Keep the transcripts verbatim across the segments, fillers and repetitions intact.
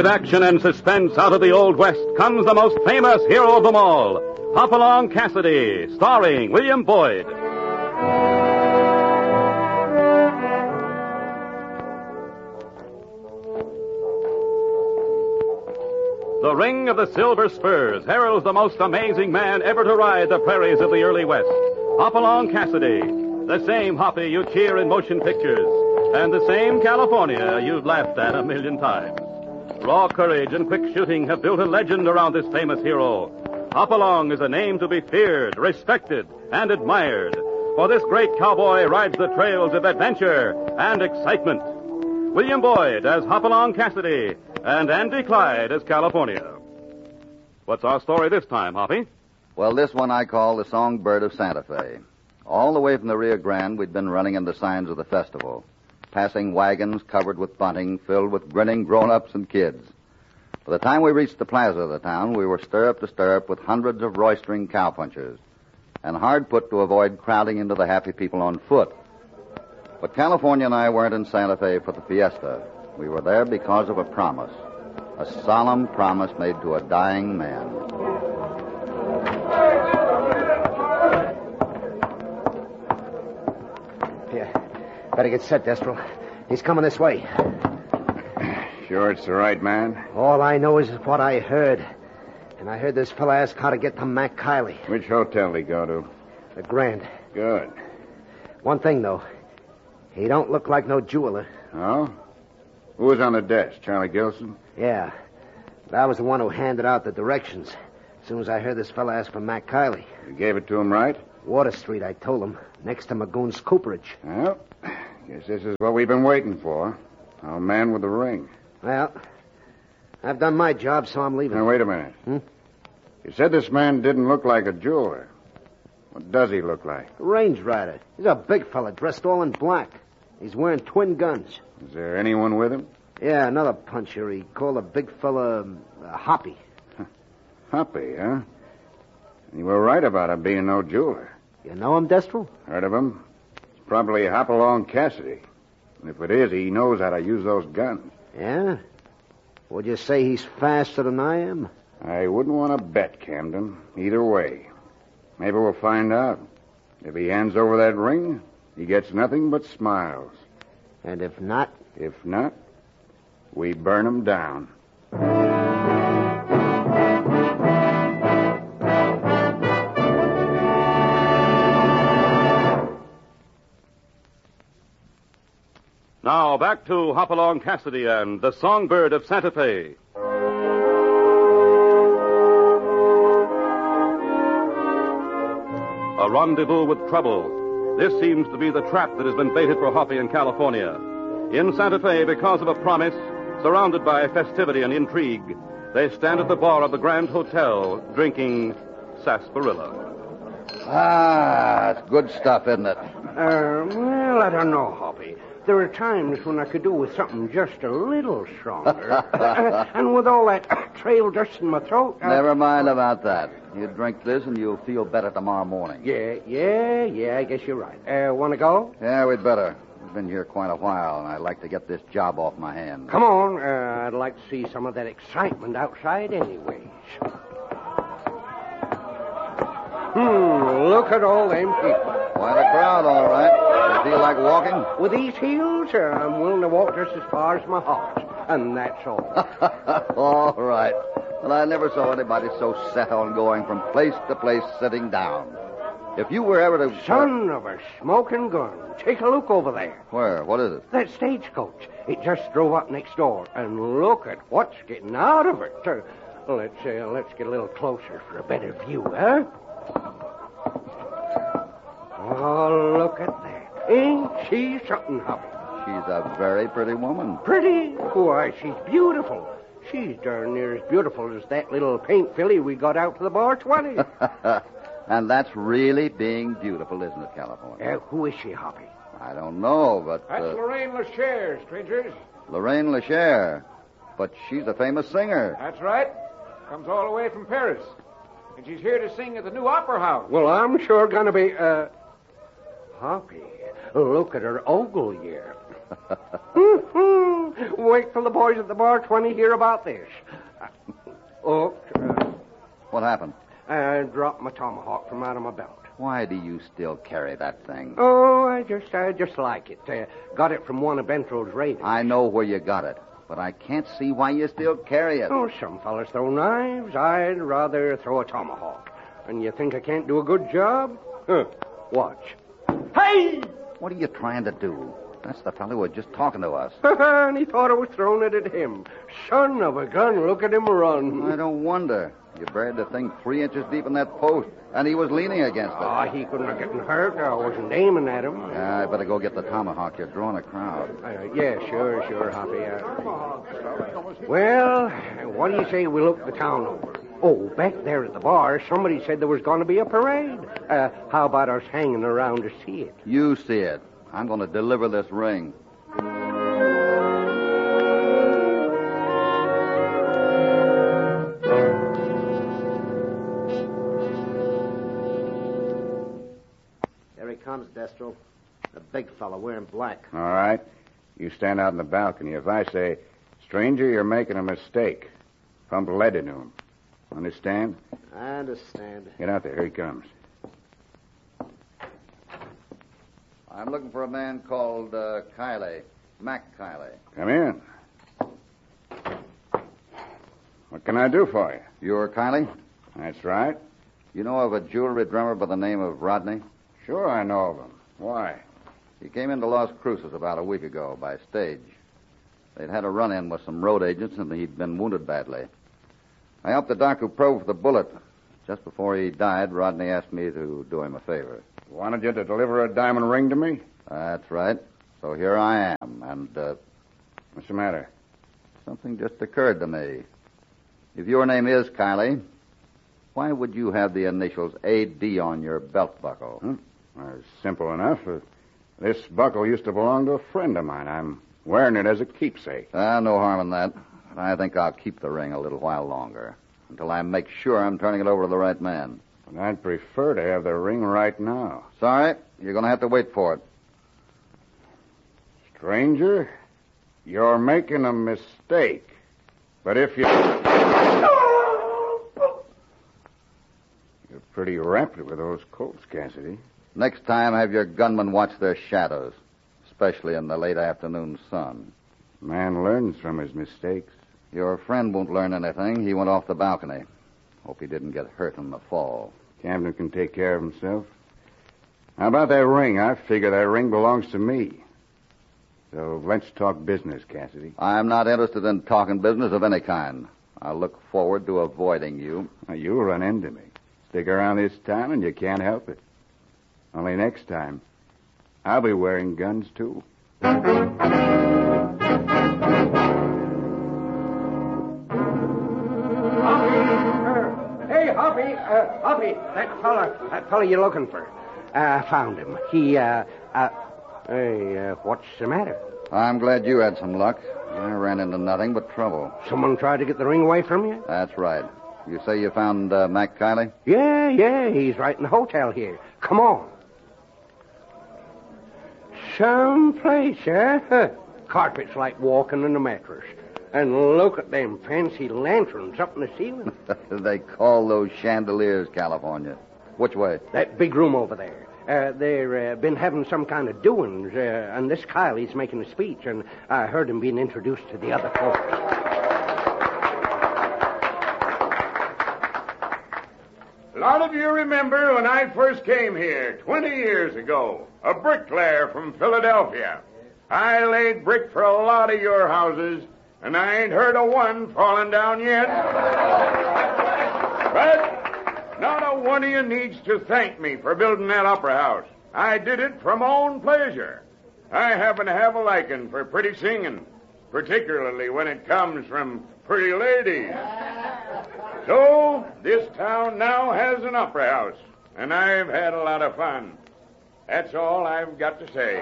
with action and suspense out of the Old West comes the most famous hero of them all, Hopalong Cassidy, starring William Boyd. The ring of the silver spurs heralds the most amazing man ever to ride the prairies of the early West, Hopalong Cassidy, the same Hoppy you cheer in motion pictures, and the same California you've laughed at a million times. Raw courage and quick shooting have built a legend around this famous hero. Hopalong is a name to be feared, respected, and admired, for this great cowboy rides the trails of adventure and excitement. William Boyd as Hopalong Cassidy, and Andy Clyde as California. What's our story this time, Hoppy? Well, this one I call The Songbird of Santa Fe. All the way from the Rio Grande, we'd been running into signs of the festival, passing wagons covered with bunting, filled with grinning grown-ups and kids. By the time we reached the plaza of the town, we were stirrup to stirrup with hundreds of roistering cowpunchers, and hard put to avoid crowding into the happy people on foot. But California and I weren't in Santa Fe for the fiesta. We were there because of a promise, a solemn promise made to a dying man. Here, better get set, Destro. He's coming this way. Sure it's the right man? All I know is what I heard. And I heard this fella ask how to get to Mac Kiley. Which hotel did he go to? The Grand. Good. One thing, though. He don't look like no jeweler. Oh? Who was on the desk? Charlie Gilson? Yeah. But I was the one who handed out the directions. As soon as I heard this fella ask for Mac Kiley. You gave it to him right? Water Street, I told him. Next to Magoon's Cooperage. Well, guess this is what we've been waiting for. Our man with the ring. Well, I've done my job, so I'm leaving. Now, wait a minute. Hmm? You said this man didn't look like a jeweler. What does he look like? A range rider. He's a big fella dressed all in black. He's wearing twin guns. Is there anyone with him? Yeah, another puncher. He called a big fella uh, Hoppy. Hoppy, huh? You were right about him being no jeweler. You know him, Destro? Heard of him? It's probably Hopalong Cassidy. And if it is, he knows how to use those guns. Yeah? Would you say he's faster than I am? I wouldn't want to bet, Camden. Either way. Maybe we'll find out. If he hands over that ring, he gets nothing but smiles. And if not? If not, we burn him down. Now, back to Hopalong Cassidy and the Songbird of Santa Fe. A rendezvous with trouble. This seems to be the trap that has been baited for Hoppy in California. In Santa Fe, because of a promise, surrounded by festivity and intrigue, they stand at the bar of the Grand Hotel, drinking sarsaparilla. Ah, it's good stuff, isn't it? Uh, well, I don't know, Hoppy. There are times when I could do with something just a little stronger. And with all that trail dust in my throat... I... Never mind about that. You drink this and you'll feel better tomorrow morning. Yeah, yeah, yeah, I guess you're right. Uh, want to go? Yeah, we'd better. We've been here quite a while, and I'd like to get this job off my hands. Come on. Uh, I'd like to see some of that excitement outside anyways. Hmm, look at all them people. Quite a crowd, all right. You feel like walking? With these heels, uh, I'm willing to walk just as far as my heart. And that's all. All right. Well, I never saw anybody so set on going from place to place sitting down. If you were ever to... Son of a smoking gun. Take a look over there. Where? What is it? That stagecoach. It just drove up next door. And look at what's getting out of it. Uh, let's, uh, let's get a little closer for a better view, huh? Oh, look at that. Ain't she something, Hoppy? She's a very pretty woman. Pretty? Why, she's beautiful. She's darn near as beautiful as that little paint filly we got out to the bar twenty. And that's really being beautiful, isn't it, California? Uh, who is she, Hoppy? I don't know, but... That's uh, Lorraine Lachère, strangers. Lorraine Lachère. But she's a famous singer. That's right. Comes all the way from Paris. And she's here to sing at the new Opera House. Well, I'm sure gonna be, uh... Hoppy, look at her ogle here. Wait till the boys at the bar twenty hear about this. Uh, oh, uh, What happened? I dropped my tomahawk from out of my belt. Why do you still carry that thing? Oh, I just, I just like it. Uh, got it from one of Bentro's raiders. I know where you got it, but I can't see why you still carry it. Oh, some fellas throw knives. I'd rather throw a tomahawk. And you think I can't do a good job? Huh. Watch. Hey! What are you trying to do? That's the fellow who was just talking to us. And he thought I was throwing it at him. Son of a gun, look at him run. I don't wonder. You buried the thing three inches deep in that post, and he was leaning against it. Ah, he couldn't have gotten hurt. I wasn't aiming at him. Yeah, I better go get the tomahawk. You're drawing a crowd. Uh, yeah, sure, sure, Hoppy. Uh, well, what do you say we look the town over? Oh, back there at the bar, somebody said there was going to be a parade. Uh, how about us hanging around to see it? You see it. I'm going to deliver this ring. There he comes, Destro. The big fella wearing black. All right. You stand out in the balcony. If I say, stranger, you're making a mistake, pump lead into him. Understand? I understand. Get out there. Here he comes. I'm looking for a man called uh, Kiley. Mac Kiley. Come in. What can I do for you? You're Kiley? That's right. You know of a jewelry drummer by the name of Rodney? Sure I know of him. Why? He came into Las Cruces about a week ago by stage. They'd had a run-in with some road agents, and he'd been wounded badly. I helped the doc who probed for the bullet. Just before he died, Rodney asked me to do him a favor. Wanted you to deliver a diamond ring to me? That's right. So here I am, and uh, What's the matter? something just occurred to me. If your name is Kiley, why would you have the initials A D on your belt buckle? Hmm? Well, it's simple enough. Uh, this buckle used to belong to a friend of mine. I'm wearing it as a keepsake. Ah, no harm in that. I think I'll keep the ring a little while longer, until I make sure I'm turning it over to the right man. But I'd prefer to have the ring right now. Sorry, you're going to have to wait for it. Stranger, you're making a mistake. But if you... You're pretty rapid with those Colts, Cassidy. Next time, have your gunmen watch their shadows, especially in the late afternoon sun. Man learns from his mistakes. Your friend won't learn anything. He went off the balcony. Hope he didn't get hurt in the fall. Camden can take care of himself. How about that ring? I figure that ring belongs to me. So let's talk business, Cassidy. I'm not interested in talking business of any kind. I look forward to avoiding you. Now, you'll run into me. Stick around this town and you can't help it. Only next time, I'll be wearing guns, too. Hey, Hoppy, uh, Hoppy, that fella, that fella you're looking for. I uh, found him. He, uh, uh, hey, uh, what's the matter? I'm glad you had some luck. I ran into nothing but trouble. Someone tried to get the ring away from you? That's right. You say you found uh, Mac Kiley? Yeah, yeah, he's right in the hotel here. Come on. Some place, huh? Carpet's like walking in a mattress. And look at them fancy lanterns up in the ceiling. They call those chandeliers California. Which way? That big room over there. Uh, they've uh, been having some kind of doings, uh, and this Kiley's making a speech, and I heard him being introduced to the other folks. A lot of you remember when I first came here twenty years ago, a bricklayer from Philadelphia. I laid brick for a lot of your houses, and I ain't heard of one falling down yet. But not a one of you needs to thank me for building that opera house. I did it from my own pleasure. I happen to have a liking for pretty singing, particularly when it comes from pretty ladies. So, this town now has an opera house, and I've had a lot of fun. That's all I've got to say.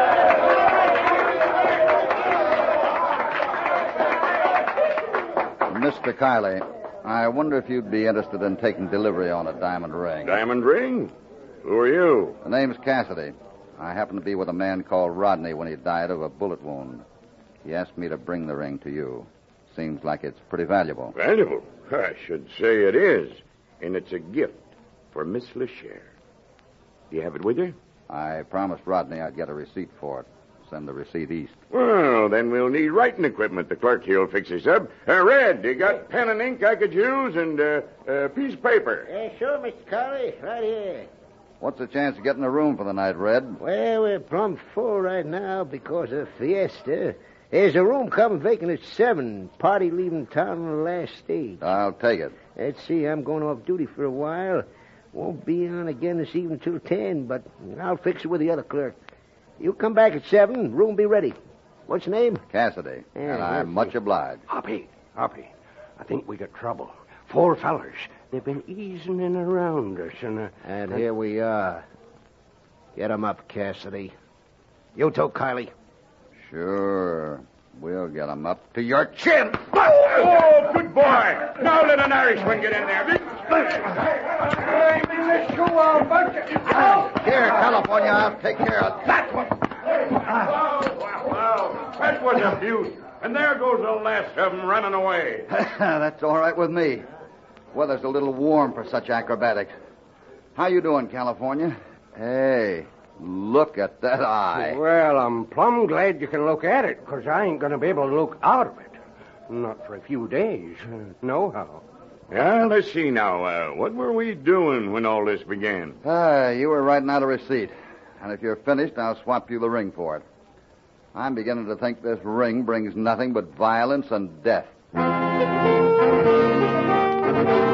Mister Kiley, I wonder if you'd be interested in taking delivery on a diamond ring. Diamond ring? Who are you? The name's Cassidy. I happened to be with a man called Rodney when he died of a bullet wound. He asked me to bring the ring to you. Seems like it's pretty valuable. Valuable? I should say it is. And it's a gift for Miss LeChere. Do you have it with you? I promised Rodney I'd get a receipt for it. Send the receipt east. Well, then we'll need writing equipment. The clerk here'll fix us up. Uh, Red, you got pen and ink I could use and uh, a piece of paper? Yeah, sure, Mister Collie. Right here. What's the chance of getting a room for the night, Red? Well, we're plumb full right now because of Fiesta. There's a room coming vacant at seven. Party leaving town on the last stage. I'll take it. Let's see, I'm going off duty for a while. Won't be on again this evening till ten, but I'll fix it with the other clerk. You come back at seven. Room be ready. What's your name? Cassidy. Yeah, and I'm much obliged. Hoppy, Hoppy, I think we got trouble. Four fellers. They've been easing in around us, and... Uh, And here we are. Get 'em up, Cassidy. You too, Kylie. Sure. We'll get 'em up to your chin. Oh, good boy. Now let an Irishman get in there. Here, California, I'll take care of that one. Wow, wow. That was a beaut. And there goes the last of them running away. That's all right with me. Weather's a little warm for such acrobatics. How you doing, California? Hey, look at that eye. Well, I'm plumb glad you can look at it, because I ain't going to be able to look out of it. Not for a few days. Uh, nohow. Yeah, let's see now. Uh, what were we doing when all this began? Ah, you were writing out a receipt. And if you're finished, I'll swap you the ring for it. I'm beginning to think this ring brings nothing but violence and death.